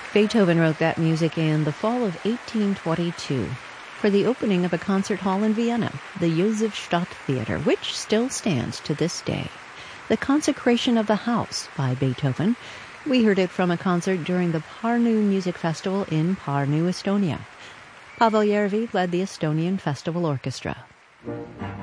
Beethoven wrote that music in the fall of 1822 for the opening of a concert hall in Vienna, the Josefstadt Theater, which still stands to this day. The Consecration of the House by Beethoven. We heard it from a concert during the Pärnu Music Festival in Pärnu, Estonia. Pavel Järvi led the Estonian Festival Orchestra.